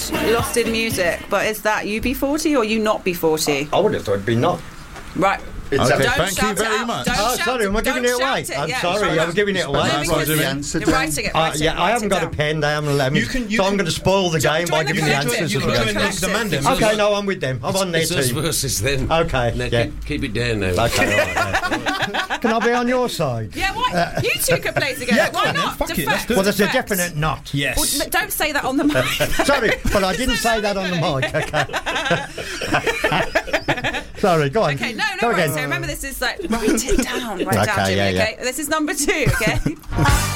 Lost in Music, but is that UB40 or you not B40? I would have thought it'd be not. Right. Okay, Don't thank shout you very it out. much. Don't Oh, shout sorry, am I giving it don't away? shout I'm yeah, sorry, I'm giving it away. No, because the answer you're down. writing it. I haven't got a pen. They haven't allowed me. You can- So I'm going to spoil the game by giving the answers. You as can we join go. the Mandem. Okay, no, I'm with them. I'm on their It's us team. versus them. Okay, No, yeah. keep it down now. Okay, all right. Yeah. Can I be on your side? Yeah, why? You two could play together. Yeah, Why go on then, not? fuck it, Defect, let's do it. Well, there's a defect. definite not. Yes. Well, don't say that on the mic. Sorry, but I didn't say that on the mic. Okay. Sorry, go on. Okay, no Go worries. again. So remember, this is like write it down, Okay, Jimmy. yeah, Okay, this is number 2. Okay.